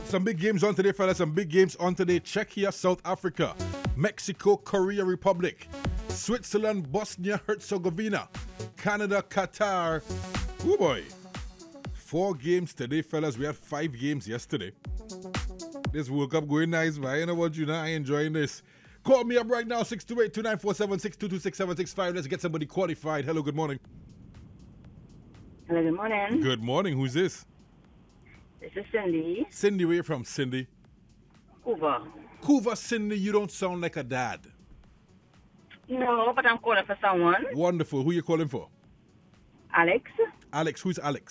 Some big games on today, fellas. Some big games on today. Czechia, South Africa, Mexico, Korea Republic, Switzerland, Bosnia, Herzegovina, Canada, Qatar. Oh boy. 4 games today, fellas. We had 5 games yesterday. This World Cup going nice, man. You know what, you know, I enjoying this. Call me up right now, 628-2947, 622-6765. Let's get somebody qualified. Hello, good morning. Hello, good morning. Good morning. Who's this? This is Cindy. Cindy, where you from, Cindy? Cuba. Cuba, Cindy, you don't sound like a dad. No, but I'm calling for someone. Wonderful. Who you calling for? Alex. Alex, who's Alex?